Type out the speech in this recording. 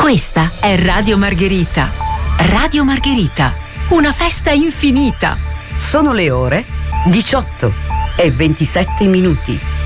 Questa è Radio Margherita. Radio Margherita, una festa infinita. Sono le ore 18:27.